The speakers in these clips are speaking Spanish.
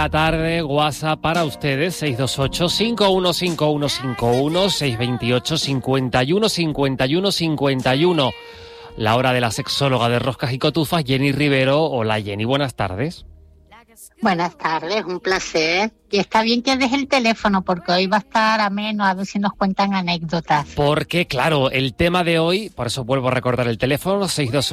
La tarde, WhatsApp para ustedes, 628-515151, 628-515151. La hora de la sexóloga de Roscas y Cotufas, Jenny Rivero. Hola Jenny, buenas tardes. Buenas tardes, un placer. Y está bien que deje el teléfono porque hoy va a estar ameno, a ver si nos cuentan anécdotas. Porque, claro, el tema de hoy, por eso vuelvo a recordar el teléfono,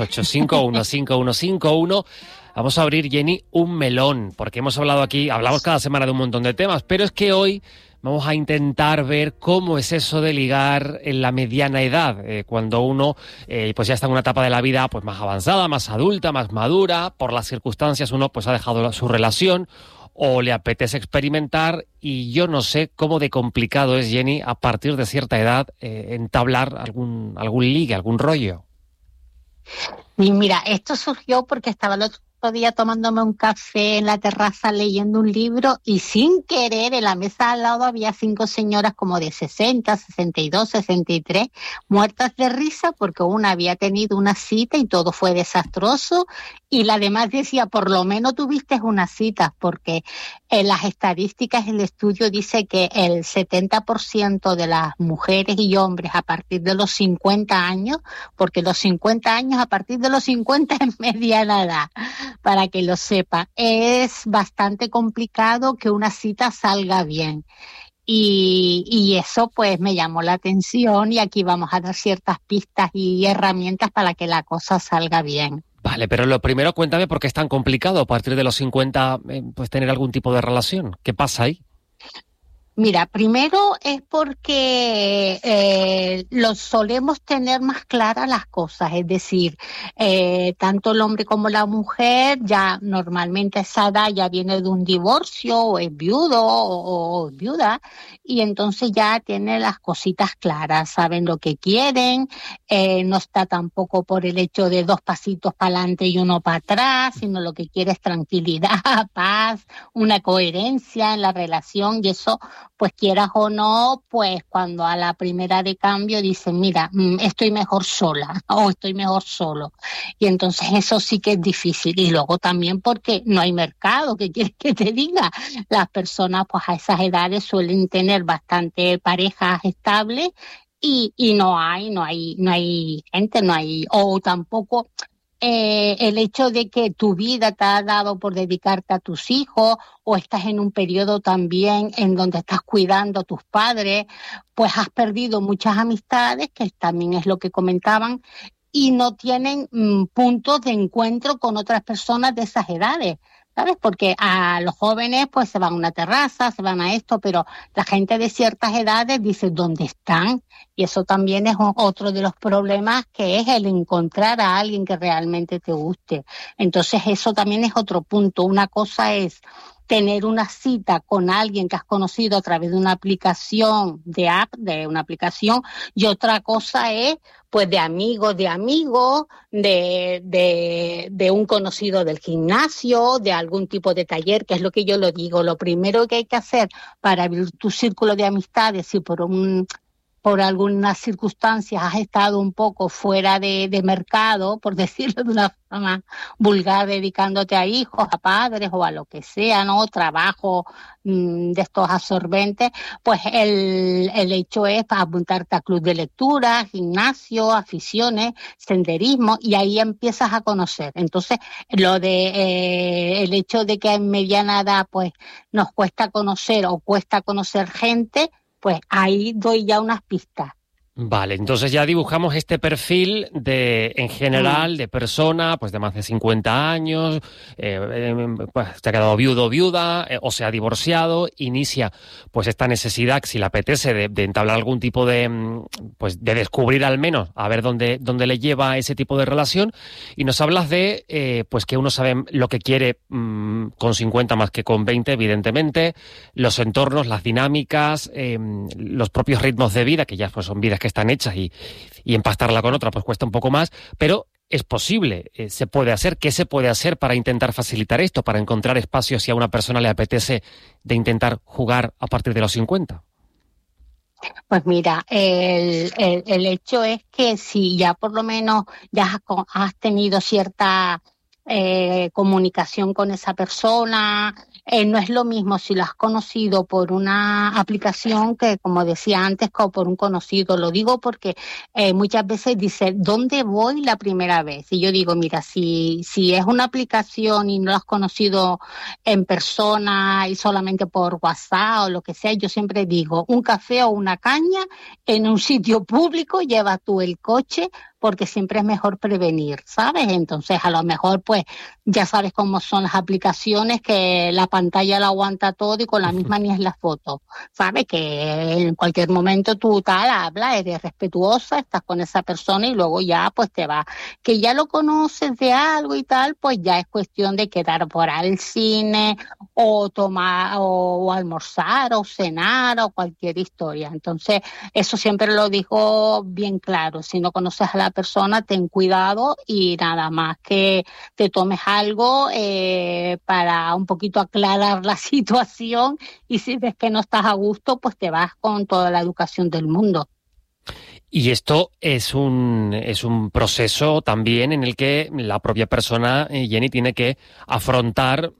628-515151. Vamos a abrir, Jenny, un melón, porque hemos hablado aquí, hablamos cada semana de un montón de temas, pero es que hoy vamos a intentar ver cómo es eso de ligar en la mediana edad, cuando uno pues ya está en una etapa de la vida pues más avanzada, más adulta, más madura, por las circunstancias uno pues ha dejado su relación o le apetece experimentar, y yo no sé cómo de complicado es, Jenny, a partir de cierta edad entablar algún ligue, algún rollo. Y mira, esto surgió porque estaba el otro día tomándome un café en la terraza leyendo un libro y sin querer en la mesa al lado había 5 señoras como de 60, 62, 63 muertas de risa porque una había tenido una cita y todo fue desastroso y la demás decía, por lo menos tuviste una cita, porque en las estadísticas el estudio dice que el 70% de las mujeres y hombres a partir de los 50 años, porque los 50 años a partir de los 50 es mediana edad, para que lo sepa, es bastante complicado que una cita salga bien. Y eso pues me llamó la atención y aquí vamos a dar ciertas pistas y herramientas para que la cosa salga bien. Vale, pero lo primero cuéntame por qué es tan complicado a partir de los 50 pues tener algún tipo de relación. ¿Qué pasa ahí? Mira, primero es porque los solemos tener más claras las cosas, es decir, tanto el hombre como la mujer ya normalmente a esa edad ya viene de un divorcio o es viudo o viuda y entonces ya tienen las cositas claras, saben lo que quieren, no está tampoco por el hecho de 2 pasitos para adelante y 1 para atrás, sino lo que quiere es tranquilidad, paz, una coherencia en la relación y eso pues quieras o no, pues cuando a la primera de cambio dicen, mira, estoy mejor sola o estoy mejor solo. Y entonces eso sí que es difícil. Y luego también porque no hay mercado, ¿qué quieres que te diga? Las personas pues a esas edades suelen tener bastante parejas estables y no hay gente, no hay, o tampoco... el hecho de que tu vida te ha dado por dedicarte a tus hijos o estás en un periodo también en donde estás cuidando a tus padres, pues has perdido muchas amistades, que también es lo que comentaban, y no tienen puntos de encuentro con otras personas de esas edades. ¿Sabes? Porque a los jóvenes pues se van a una terraza, se van a esto, pero la gente de ciertas edades dice ¿dónde están? Y eso también es otro de los problemas, que es el encontrar a alguien que realmente te guste. Entonces eso también es otro punto. Una cosa es tener una cita con alguien que has conocido a través de una aplicación, de una aplicación, y otra cosa es pues de amigos, de un conocido del gimnasio, de algún tipo de taller, que es lo que yo lo digo. Lo primero que hay que hacer para abrir tu círculo de amistades, si por algunas circunstancias has estado un poco fuera de mercado, por decirlo de una forma vulgar, dedicándote a hijos, a padres o a lo que sea, ¿no? Trabajo de estos absorbentes, pues el hecho es apuntarte a club de lectura, gimnasio, aficiones, senderismo, y ahí empiezas a conocer. Entonces, el hecho de que en mediana edad pues nos cuesta conocer o cuesta conocer gente, pues ahí doy ya unas pistas. Vale, entonces ya dibujamos este perfil en general, de persona, pues de más de 50 años, pues se ha quedado viudo o viuda, o se ha divorciado, inicia pues esta necesidad, si le apetece, de entablar algún tipo pues de descubrir al menos, a ver dónde le lleva ese tipo de relación, y nos hablas de, pues que uno sabe lo que quiere con 50 más que con 20, evidentemente, los entornos, las dinámicas, los propios ritmos de vida, que ya pues son vidas que están hechas y empastarla con otra pues cuesta un poco más, pero es posible, se puede hacer. ¿Qué se puede hacer para intentar facilitar esto, para encontrar espacios si a una persona le apetece de intentar jugar a partir de los 50? Pues mira, el hecho es que si ya por lo menos ya has tenido cierta comunicación con esa persona, no es lo mismo si lo has conocido por una aplicación que, como decía antes, como por un conocido. Lo digo porque muchas veces dice, ¿dónde voy la primera vez? Y yo digo, mira, si es una aplicación y no lo has conocido en persona y solamente por WhatsApp o lo que sea, yo siempre digo, un café o una caña en un sitio público, lleva tú el coche, porque siempre es mejor prevenir, ¿sabes? Entonces, a lo mejor, pues, ya sabes cómo son las aplicaciones, que la pantalla la aguanta todo y con la misma ni es la foto, ¿sabes? Que en cualquier momento tú tal, hablas, eres respetuosa, estás con esa persona y luego ya, pues, te vas. Que ya lo conoces de algo y tal, pues ya es cuestión de quedar por al cine o tomar o almorzar o cenar o cualquier historia. Entonces, eso siempre lo digo bien claro. Si no conoces a la persona, ten cuidado y nada más que te tomes algo para un poquito aclarar la situación, y si ves que no estás a gusto, pues te vas con toda la educación del mundo. Y esto es un proceso también en el que la propia persona, Jenny, tiene que afrontar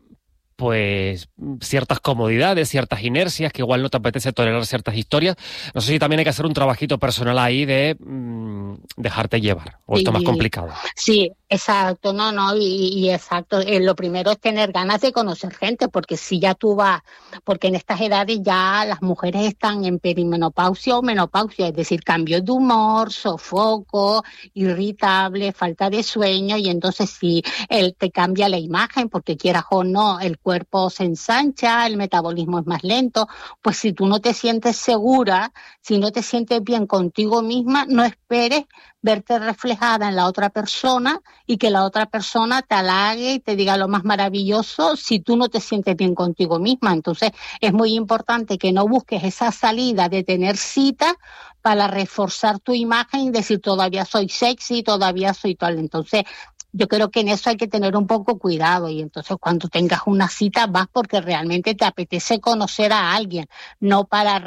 pues ciertas comodidades, ciertas inercias, que igual no te apetece tolerar ciertas historias. No sé si también hay que hacer un trabajito personal ahí de dejarte llevar, o esto es más complicado. Sí, exacto, y exacto. Lo primero es tener ganas de conocer gente, porque si ya tú vas, porque en estas edades ya las mujeres están en perimenopausia o menopausia, es decir, cambios de humor, sofoco, irritable, falta de sueño, y entonces si él te cambia la imagen, porque quieras o no, el cuerpo se ensancha, el metabolismo es más lento. Pues si tú no te sientes segura, si no te sientes bien contigo misma, no esperes verte reflejada en la otra persona y que la otra persona te halague y te diga lo más maravilloso si tú no te sientes bien contigo misma. Entonces es muy importante que no busques esa salida de tener cita para reforzar tu imagen y decir todavía soy sexy, todavía soy tal. Entonces yo creo que en eso hay que tener un poco cuidado, y entonces cuando tengas una cita vas porque realmente te apetece conocer a alguien, no para